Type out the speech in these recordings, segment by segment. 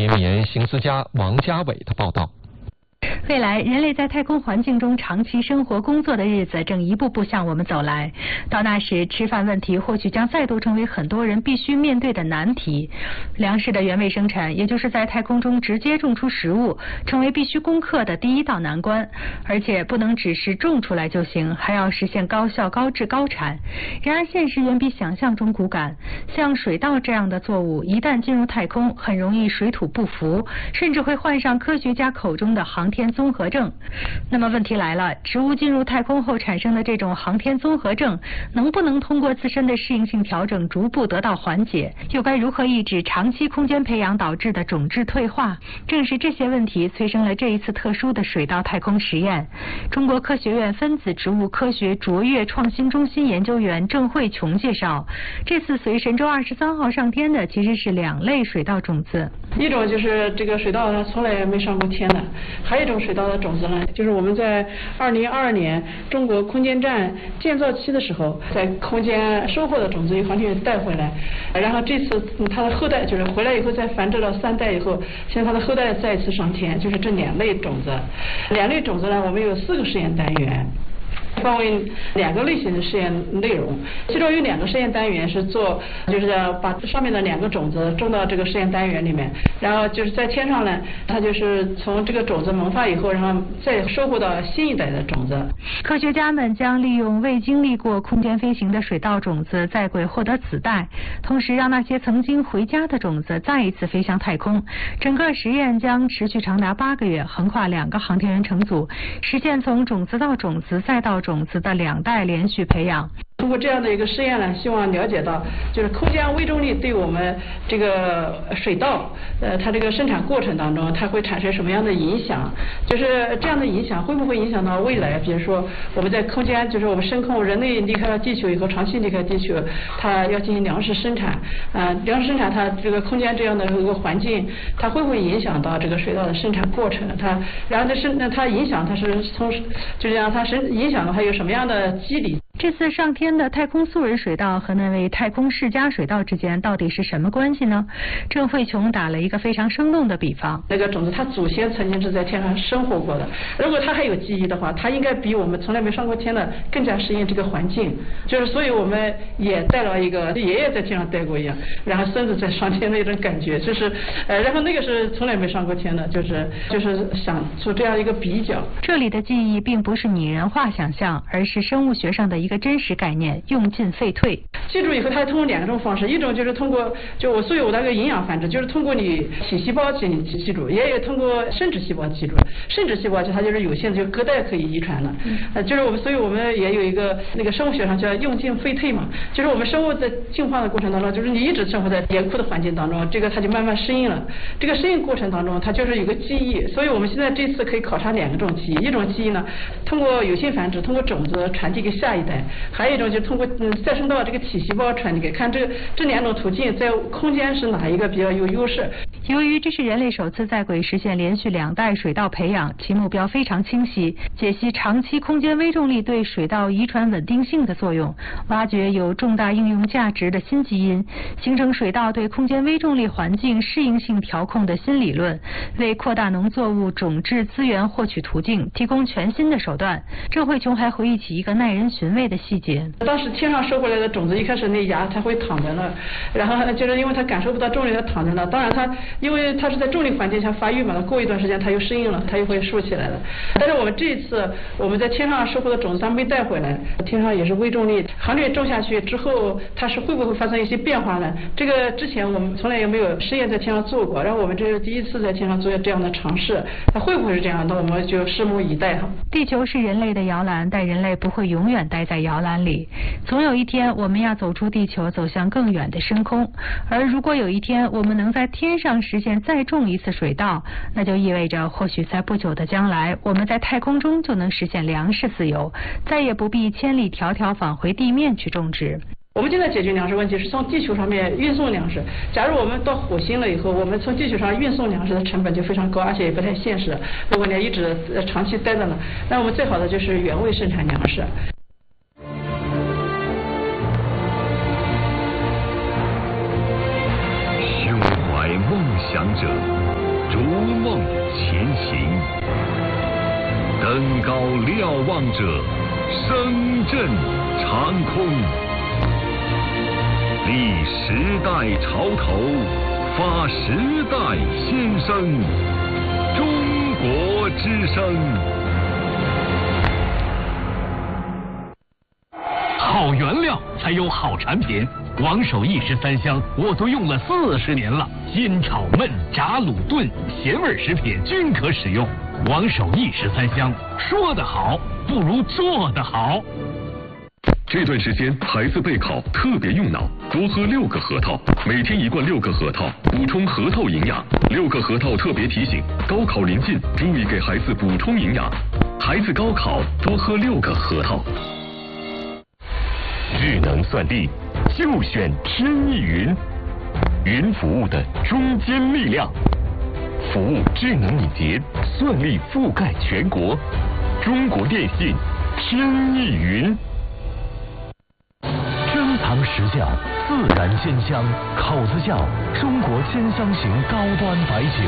听美研行思家王家伟的报道。 未来，人类在太空环境中长期生活工作的日子正一步步向我们走来。到那时，吃饭问题或许将再度成为很多人必须面对的难题。粮食的原位生产，也就是在太空中直接种出食物，成为必须攻克的第一道难关。而且不能只是种出来就行，还要实现高效、高质、高产。然而，现实远比想象中骨感。像水稻这样的作物，一旦进入太空，很容易水土不服，甚至会患上科学家口中的航天综合症。那么问题来了，植物进入太空后产生的这种航天综合症，能不能通过自身的适应性调整逐步得到缓解？又该如何抑制长期空间培养导致的种质退化？正是这些问题催生了这一次特殊的水稻太空实验。中国科学院分子植物科学卓越创新中心研究员郑慧琼介绍，这次随神舟23号上天的其实是2类水稻种子， 一种就是这个水稻它从来没上过天的，还有一种水稻的种子呢，就是我们在2022年中国空间站建造期的时候，在空间收获的种子由航天员带回来，然后这次它的后代就是回来以后再繁殖了3代以后，现在它的后代再一次上天，就是这2类种子。2类种子呢，我们有4个实验单元。分为2个类型的实验内容，其中有2个实验单元是做，就是把上面的2个种子种到这个实验单元里面，然后就是在天上呢，它就是从这个种子萌发以后，然后再收获到新一代的种子。 科学家们将利用未经历过空间飞行的水稻种子在轨获得子代，同时让那些曾经回家的种子再一次飞向太空。整个实验将持续长达8个月，横跨2个航天员乘组，实现从种子到种子再到种子的2代连续培养。 通过这样的一个实验呢，希望了解到就是空间微重力对我们这个水稻它这个生产过程当中它会产生什么样的影响，就是这样的影响会不会影响到未来，比如说我们在空间，就是我们升空，人类离开了地球以后，长期离开地球，它要进行粮食生产，粮食生产它这个空间这样的一个环境，它会不会影响到这个水稻的生产过程？然后它影响它是从就是让它影响它有什么样的机理？ 这次上天的太空素人水稻和那位太空世家水稻之间到底是什么关系呢？郑慧琼打了一个非常生动的比方。 那个种子它祖先曾经是在天上生活过的，如果它还有记忆的话，它应该比我们从来没上过天的更加适应这个环境。就是所以我们也带了一个爷爷在天上待过一样，然后孙子在上天那种感觉，就是然后那个是从来没上过天的，就是想做这样一个比较。 这里的记忆并不是拟人化想象，而是生物学上的一个真实概念，用进废退。 记住以后，它通过2种方式，一种就是通过所以我那个营养繁殖，就是通过你体细胞记住，也有通过生殖细胞记住。生殖细胞它就是有限的，就隔代可以遗传的。就是所以我们也有一个那个生物学上叫用进废退嘛，就是我们生物在进化的过程当中，就是你一直生活在严酷的环境当中，这个它就慢慢适应了。这个适应过程当中，它就是有个记忆，所以我们现在这次可以考察2种记忆，一种记忆呢，通过有性繁殖，通过种子传递给下一代。还有一种就是通过再生到这个体细胞传递给，看这2种途径在空间是哪一个比较有优势。 由于这是人类首次在轨实现连续2代水稻培养，其目标非常清晰，解析长期空间微重力对水稻遗传稳定性的作用，挖掘有重大应用价值的新基因，形成水稻对空间微重力环境适应性调控的新理论，为扩大农作物种质资源获取途径提供全新的手段。郑慧琼还回忆起一个耐人寻味的细节。 当时天上收回来的种子，一开始那芽它会躺在那儿，然后就是因为它感受不到重力，它躺在那儿。当然它因为它是在重力环境下发育嘛，它过一段时间它又适应了，它又会竖起来了。但是我们这一次我们在天上收获的种子，它没带回来，天上也是微重力，航天种下去之后，它是会不会发生一些变化呢？这个之前我们从来也没有实验在天上做过，然后我们这是第一次在天上做这样的尝试，它会不会是这样？那我们就拭目以待哈。 地球是人类的摇篮，但人类不会永远待在摇篮里，总有一天我们要走出地球，走向更远的深空。而如果有一天我们能在天上实现再种一次水稻，那就意味着或许在不久的将来，我们在太空中就能实现粮食自由，再也不必千里迢迢返回地面去种植。 我们现在解决粮食问题是从地球上面运送粮食。假如我们到火星了以后，我们从地球上运送粮食的成本就非常高，而且也不太现实。如果你要一直长期待着呢，那我们最好的就是原位生产粮食。 胸怀梦想者， 登高瞭望者，声震长空。立时代潮头，发时代先声。中国之声。 好原料才有好产品。王守义13香我都用了40年了，煎、炒、焖、炸、卤、炖，咸味食品均可使用。王守义13香，说得好不如做得好。 这段时间孩子备考特别用脑，多喝6个核桃，每天1罐6个核桃，补充核桃营养。6个核桃特别提醒：高考临近，注意给孩子补充营养。孩子高考多喝6个核桃。智能算力就选天翼云，云服务的中坚力量，服务智能敏捷，算力覆盖全国。中国电信天翼云。 珍藏实窖，自然鲜香，口子窖，中国鲜香型高端白酒。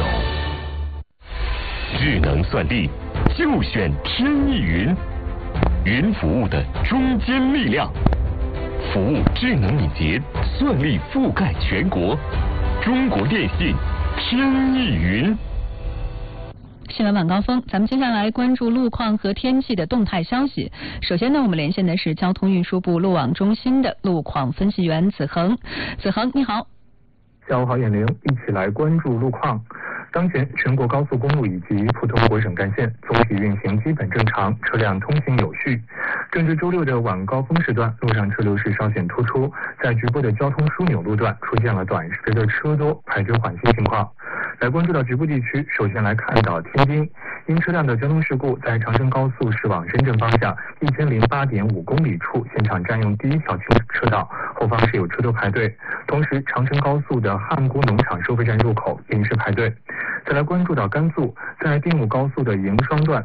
智能算力就选天翼云，云服务的中坚力量。服务智能敏捷，算力覆盖全国。中国电信天翼云。 新闻晚高峰，咱们接下来关注路况和天气的动态消息。首先呢，我们连线的是交通运输部路网中心的路况分析员子恒。子恒，你好。 下午好，眼玲，一起来关注路况。当前全国高速公路以及普通国省干线总体运行基本正常，车辆通行有序。正值周六的晚高峰时段，路上车流是稍显突出，在局部的交通枢纽路段出现了短时的车多排队缓行情况。来关注到局部地区，首先来看到天津，因车辆的交通事故，在长城高速驶往深圳方向1008.5公里处，现场占用第一条车道，后方是有车多排队。同时，长城高速的汉沽农场收费站入口临时排队。再来关注到甘肃，在丁武高速的营双段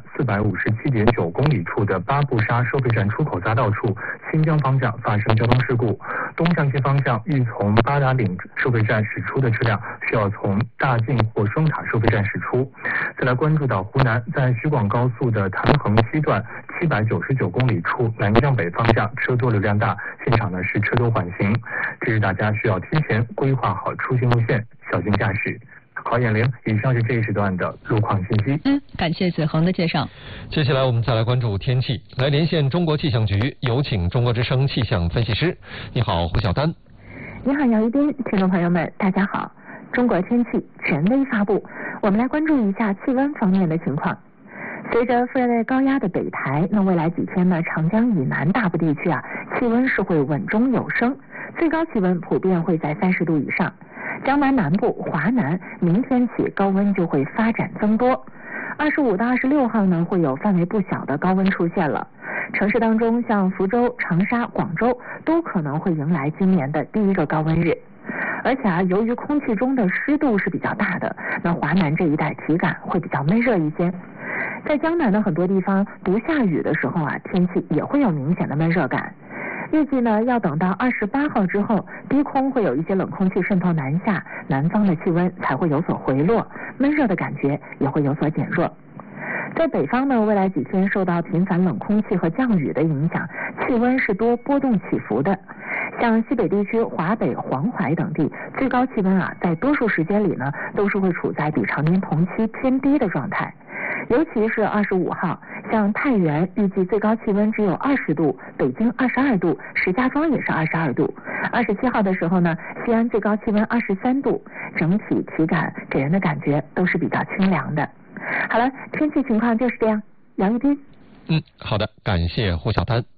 457.9公里处的巴布沙收费站出口匝道处，新疆方向发生交通事故，东向西方向欲从八达岭收费站驶出的车辆需要从大径或双塔收费站驶出。再来关注到湖南，在徐广高速的潭衡西段799公里处南向北方向车多流量大，现场呢是车多缓行，这是大家需要提前规划好出行路线，小心驾驶。好，眼玲，以上是这一时段的路况信息。 感谢子恒的介绍。 接下来我们再来关注天气，来连线中国气象局，有请中国之声气象分析师。你好，胡晓丹。 你好，姚一斌，听众朋友们，大家好。中国天气权威发布，我们来关注一下气温方面的情况。随着副热带高压的北抬，那未来几天呢，长江以南大部地区气温是会稳中有升，最高气温普遍会在30度以上。江南南部、华南明天起高温就会发展增多，25到26号呢会有范围不小的高温出现了。城市当中，像福州、长沙、广州都可能会迎来今年的第一个高温日。而且由于空气中的湿度是比较大的，那华南这一带体感会比较闷热一些。在江南的很多地方不下雨的时候天气也会有明显的闷热感。预计呢，要等到28号之后，低空会有一些冷空气渗透南下，南方的气温才会有所回落，闷热的感觉也会有所减弱。在北方呢，未来几天受到频繁冷空气和降雨的影响，气温是多波动起伏的。像西北地区、华北、黄淮等地，最高气温在多数时间里呢，都是会处在比常年同期偏低的状态。尤其是25号，像太原预计最高气温只有20度，北京22度，石家庄也是22度。27号的时候呢，西安最高气温23度，整体体感给人的感觉都是比较清凉的。好了，天气情况就是这样。杨一斌。 好的，感谢胡晓丹。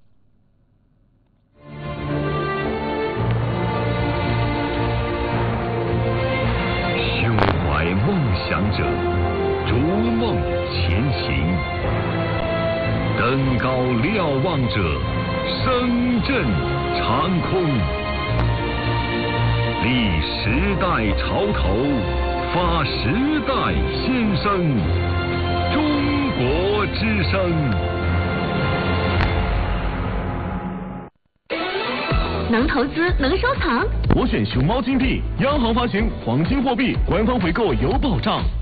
胸怀梦想者，逐梦前行，登高瞭望者，声震长空。立时代潮头，发时代先声。中国之声。 能投资，能收藏。 我选熊猫金币，央行发行黄金货币，官方回购有保障。